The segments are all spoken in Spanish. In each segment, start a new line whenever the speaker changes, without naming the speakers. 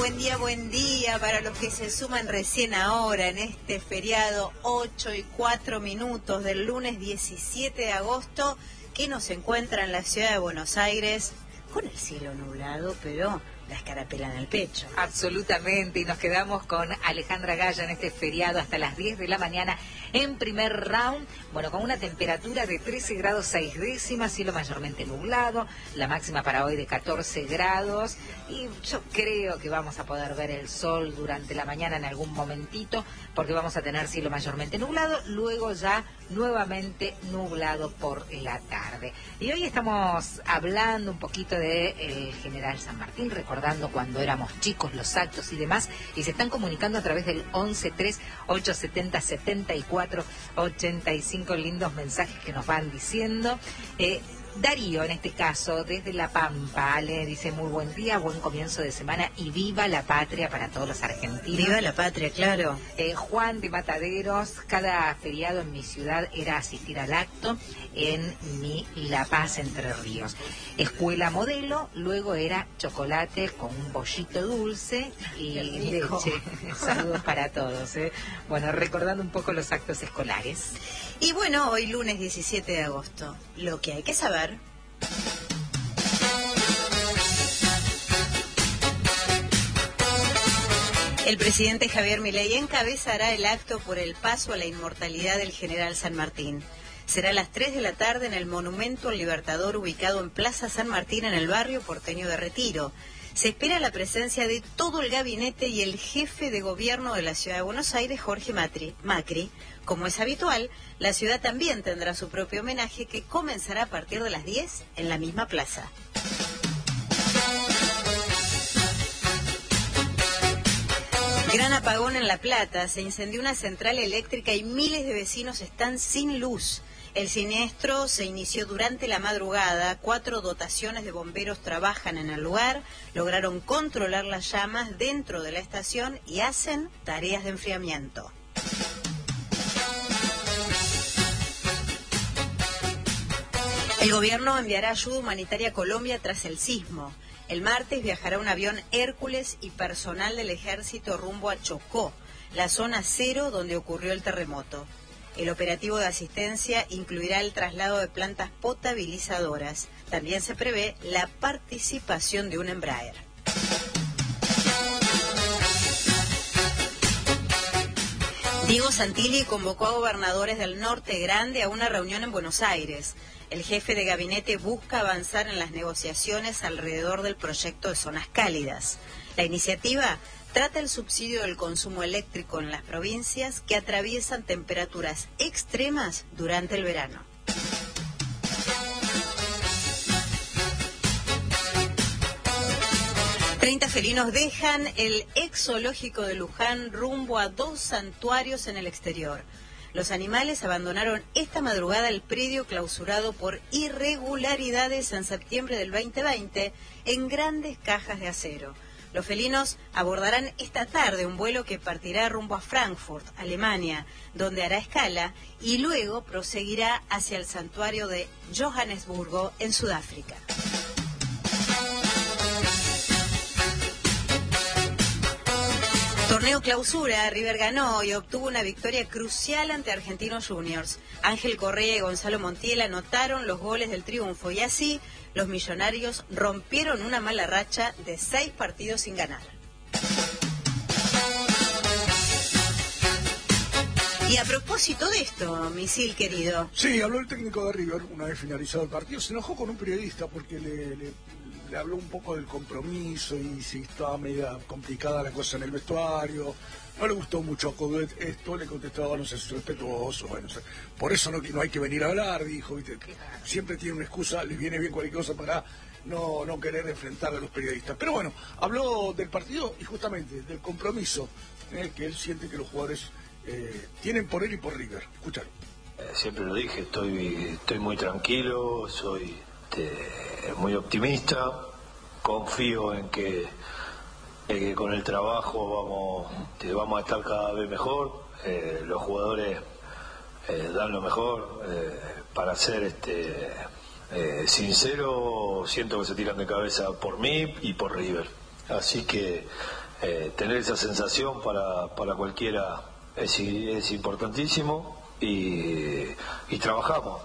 buen día para los que se suman recién ahora en este feriado 8:04 del lunes 17 de agosto, que nos encuentra en la ciudad de Buenos Aires con el cielo nublado, pero la escarapela en el pecho.
Absolutamente, y nos quedamos con Alejandra Gaya en este feriado hasta las 10 de la mañana en primer round, bueno, con una temperatura de 13 grados 6 décimas, cielo mayormente nublado, la máxima para hoy de 14 grados, y yo creo que vamos a poder ver el sol durante la mañana en algún momentito, porque vamos a tener cielo mayormente nublado, luego ya nuevamente nublado por la tarde. Y hoy estamos hablando un poquito de el General San Martín, recordando cuando éramos chicos, los actos y demás, y se están comunicando a través del 11-3-870-74-85, lindos mensajes que nos van diciendo. Darío, en este caso, desde La Pampa, le dice: muy buen día, buen comienzo de semana y viva la patria para todos los argentinos.
Viva la patria, claro.
Juan de Mataderos: cada feriado en mi ciudad era asistir al acto en mi La Paz, Entre Ríos. Escuela modelo, luego era chocolate con un bollito dulce y leche. Saludos para todos. Bueno, recordando un poco los actos escolares.
Y bueno, hoy lunes 17 de agosto, lo que hay que saber. El presidente Javier Milei encabezará el acto por el paso a la inmortalidad del General San Martín. Será a las 3 de la tarde en el Monumento al Libertador, ubicado en Plaza San Martín, en el barrio porteño de Retiro. Se espera la presencia de todo el gabinete y el jefe de gobierno de la ciudad de Buenos Aires, Jorge Macri. Como es habitual, la ciudad también tendrá su propio homenaje, que comenzará a partir de las 10 en la misma plaza. Gran apagón en La Plata, se incendió una central eléctrica y miles de vecinos están sin luz. El siniestro se inició durante la madrugada, 4 dotaciones de bomberos trabajan en el lugar, lograron controlar las llamas dentro de la estación y hacen tareas de enfriamiento. El gobierno enviará ayuda humanitaria a Colombia tras el sismo. El martes viajará un avión Hércules y personal del ejército rumbo a Chocó, la zona cero donde ocurrió el terremoto. El operativo de asistencia incluirá el traslado de plantas potabilizadoras. También se prevé la participación de un Embraer. Diego Santilli convocó a gobernadores del Norte Grande a una reunión en Buenos Aires. El jefe de gabinete busca avanzar en las negociaciones alrededor del proyecto de zonas cálidas. La iniciativa trata el subsidio del consumo eléctrico en las provincias que atraviesan temperaturas extremas durante el verano. Felinos dejan el ex zoológico de Luján rumbo a 2 santuarios en el exterior. Los animales abandonaron esta madrugada el predio clausurado por irregularidades en septiembre del 2020 en grandes cajas de acero. Los felinos abordarán esta tarde un vuelo que partirá rumbo a Frankfurt, Alemania, donde hará escala y luego proseguirá hacia el santuario de Johannesburgo, en Sudáfrica. Torneo clausura, River ganó y obtuvo una victoria crucial ante Argentinos Juniors. Ángel Correa y Gonzalo Montiel anotaron los goles del triunfo y así los millonarios rompieron una mala racha de 6 partidos sin ganar. Y a propósito de esto, Misil querido.
Sí, habló el técnico de River una vez finalizado el partido. Se enojó con un periodista porque le habló un poco del compromiso y si estaba media complicada la cosa en el vestuario. No le gustó mucho a Coudet esto, le contestaba: no sé, es respetuoso. Bueno, por eso no hay que venir a hablar, dijo, ¿viste? Siempre tiene una excusa, les viene bien cualquier cosa para no querer enfrentar a los periodistas. Pero bueno, habló del partido y justamente del compromiso que él siente que los jugadores tienen por él y por River. Escúchalo.
Siempre lo dije, estoy muy tranquilo, soy muy optimista, confío en que con el trabajo vamos a estar cada vez mejor, los jugadores dan lo mejor. Para ser sincero, siento que se tiran de cabeza por mí y por River, así que tener esa sensación para cualquiera es importantísimo y trabajamos.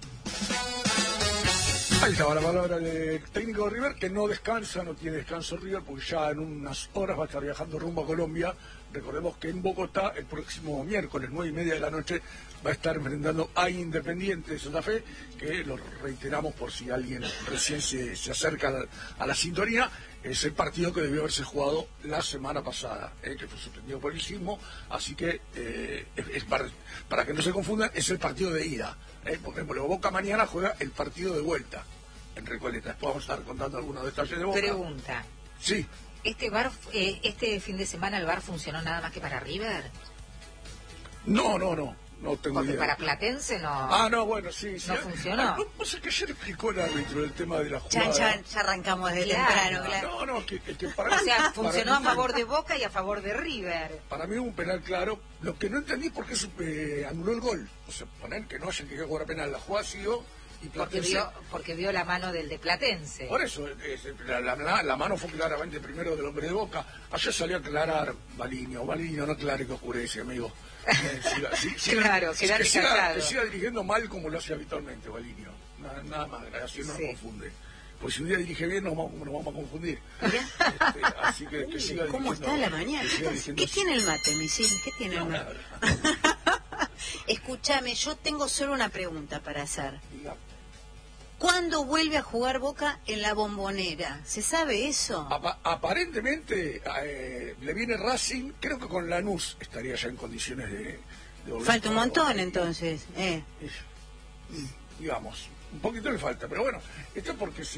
Ahí estaba la palabra del técnico de River, que no descansa, no tiene descanso River, porque ya en unas horas va a estar viajando rumbo a Colombia. Recordemos que en Bogotá, el próximo miércoles, 9:30 de la noche, va a estar enfrentando a Independiente de Santa Fe, que lo reiteramos por si alguien recién se acerca a la sintonía. Es el partido que debió haberse jugado la semana pasada, que fue suspendido por el sismo, así que para que no se confundan, es el partido de ida. Porque Boca mañana juega el partido de vuelta en Recoleta. Después vamos a estar contando algunos detalles de Boca.
Pregunta.
Sí.
Este fin de semana el VAR funcionó nada más que para River.
No tengo
Porque
idea.
para Platense no.
Ah, no, bueno, sí.
¿No funcionó?
No sé que ayer explicó el árbitro del tema de la jugada.
Ya arrancamos desde
Claro.
temprano, claro.
No, que para
O sea,
para
funcionó a
mí-
favor de Boca y a favor de River.
Para mí hubo un penal claro. Lo que no entendí por qué anuló el gol. O sea, poner que no hayan que jugar penal. La jugada siguió y Platense...
Porque vio la mano del de Platense.
Por eso, la mano fue claramente primero del hombre de Boca. Ayer salió a aclarar Valiño no aclare que oscurece, amigo.
Claro, quedate callado.
Que siga dirigiendo mal como lo hace habitualmente Valiño. Nada más, así no nos confunde. Pues si un día dirige bien nos vamos a confundir. Así que siga
¿Cómo
dirigiendo,
está la mañana?
que siga dirigiendo
¿Qué
así.
tiene el mate, Misil? ¿Qué tiene el
No,
mate?
nada.
Escúchame, yo tengo solo una pregunta para hacer.
Diga.
¿Cuándo vuelve a jugar Boca en la Bombonera? ¿Se sabe eso?
Aparentemente le viene Racing, creo que con Lanús estaría ya en condiciones de volver
Falta un
a jugar.
montón entonces.
Digamos, un poquito le falta, pero bueno, esto es porque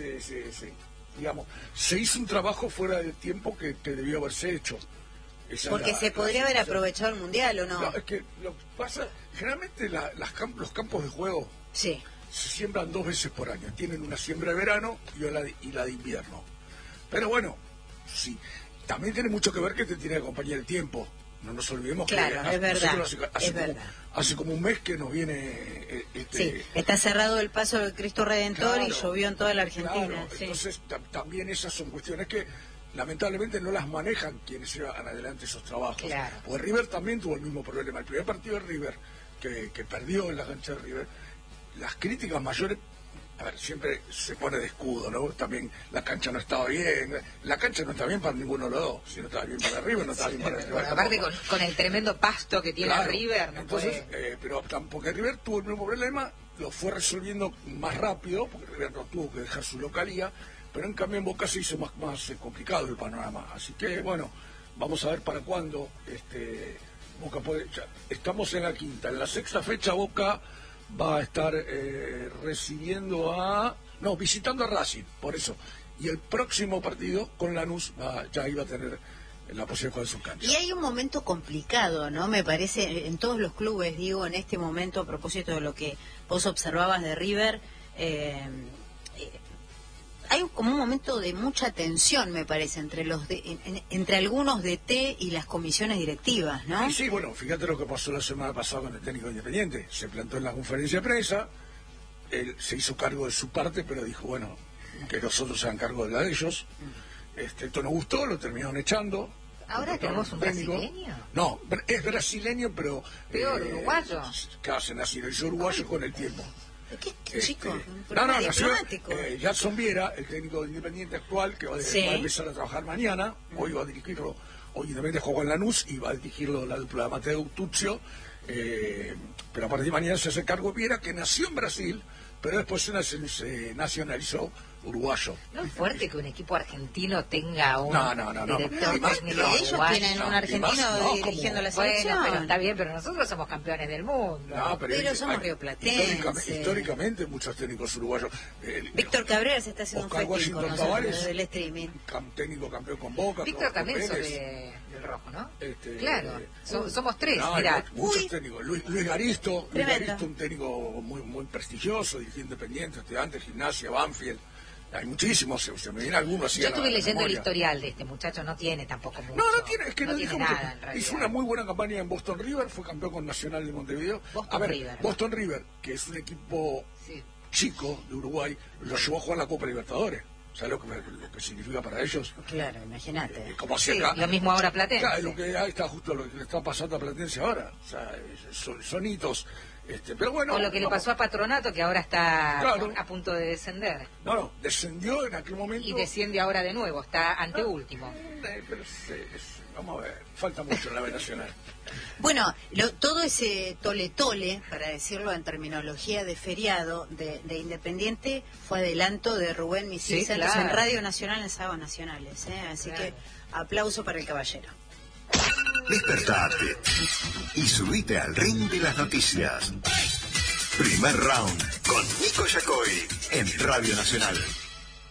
se hizo un trabajo fuera del tiempo que debió haberse hecho. Esa
Porque
es
se podría haber
situación.
aprovechado el Mundial, ¿o no?
No, es que lo que pasa, generalmente los campos de juego
Sí.
se siembran 2 veces por año. Tienen una siembra de verano y la de invierno. Pero bueno, sí, también tiene mucho que ver que te tiene que acompañar el tiempo. No nos olvidemos
Claro,
que
es verdad,
nosotros
es verdad.
hace como un mes que nos viene...
Sí, está cerrado el paso del Cristo Redentor y
Claro,
llovió en toda la Argentina.
claro,
Sí.
entonces también esas son cuestiones que lamentablemente no las manejan quienes llevan adelante esos trabajos.
Claro.
Porque River también tuvo el mismo problema. El primer partido de River, que perdió en la cancha de River, las críticas mayores, a ver, siempre se pone de escudo, ¿no? También la cancha no estaba bien, la cancha no está bien para ninguno de los dos. Si no estaba bien para River, no estaba bien para River.
Bueno, aparte con el tremendo pasto que tiene
Claro.
River, no
Entonces,
puede...
pero porque River tuvo el mismo problema, lo fue resolviendo más rápido, porque River no tuvo que dejar su localía, pero en cambio en Boca se hizo más complicado el panorama. Así que, bueno, vamos a ver para cuándo Boca puede... estamos en la quinta, en la sexta fecha Boca va a estar visitando a Racing, por eso. Y el próximo partido con Lanús ya iba a tener la posibilidad de jugar en su cancha.
Y hay un momento complicado, ¿no? Me parece, en todos los clubes, digo, en este momento, a propósito de lo que vos observabas de River, hay como un momento de mucha tensión, me parece, entre entre algunos DT y las comisiones directivas, ¿no?
Y sí, bueno, fíjate lo que pasó la semana pasada con el técnico Independiente. Se plantó en la conferencia de prensa, él se hizo cargo de su parte, pero dijo, bueno, que los otros se hagan cargo de la de ellos. Esto no gustó, lo terminaron echando.
¿Ahora tenemos un
técnico.
brasileño?
No, es brasileño, pero...
Peor, uruguayo.
Claro, se nacionalizó uruguayo con el tiempo.
¿Qué chico? Un
No,
problema
nació
diplomático.
Jackson Viera, el técnico de Independiente actual, que va a empezar a trabajar mañana. Hoy va a dirigirlo, hoy Independiente juega en Lanús y va a dirigirlo la dupla de Mateo Tuccio. Pero a partir de mañana se hace cargo Viera, que nació en Brasil, pero después se nacionalizó uruguayo.
No es fuerte que un equipo argentino tenga un
No.
director
Y más,
técnico
Ellos
uruguayo.
tienen un argentino dirigiendo la selección.
Bueno, pero está bien, pero nosotros somos campeones del mundo.
No,
Pero somos rioplatenses.
Históricamente muchos técnicos uruguayos.
Víctor Cabrera se está haciendo
Oscar
un festín con
Washington
nosotros
Tavares,
del streaming.
Técnico campeón con Boca.
Víctor
con
también
Pérez.
del rojo, ¿no?
Claro,
Somos tres,
no,
mirá.
muchos técnicos. Luis Garisto,
Tremendo.
un técnico muy prestigioso, dirigió Independiente, Estudiantes, Gimnasia, Banfield. Hay muchísimos, se me viene alguno así.
Yo
a la
estuve leyendo el
memoria.
historial de este muchacho, no tiene tampoco mucho.
No tiene, es que no
tiene
dijo
nada,
mucho.
en realidad.
Hizo una muy buena campaña en Boston River, fue campeón con Nacional de Montevideo. Boston River, que es un equipo
Sí.
chico de Uruguay, lo llevó a jugar la Copa Libertadores. O ¿Sabes lo que significa para ellos?
Claro, imagínate.
Como si
Sí,
acá,
lo mismo ahora Platense.
claro, lo que ahí está justo lo que le está pasando a Platense ahora. O sea, son hitos. Pero bueno,
O lo que le pasó a Patronato, que ahora está
Claro.
a punto de descender.
No, descendió en aquel momento.
Y desciende ahora de nuevo, está anteúltimo.
Pero vamos a ver, falta mucho en la B Nacional.
Bueno, todo ese tole-tole, para decirlo en terminología de feriado, de Independiente, fue adelanto de Rubén Misil
Sí,
Santos
claro.
en Radio Nacional en Sábados Nacionales. Así
Claro.
que aplauso para el caballero.
Despertate y subite al ring de las noticias. Primer round con Nico Yacoy en Radio Nacional.